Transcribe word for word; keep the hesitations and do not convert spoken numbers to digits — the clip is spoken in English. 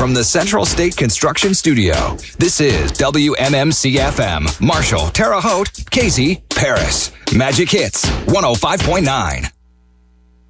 from the Central State Construction Studio, this is W M M C F M. Marshall, Terre Haute, Casey, Paris. Magic Hits, one oh five point nine.